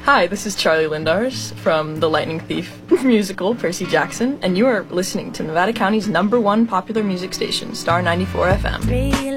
Hi, this is Charlie Lindars from the Lightning Thief musical, Percy Jackson, and you are listening to Nevada County's #1 popular music station, Star 94 FM.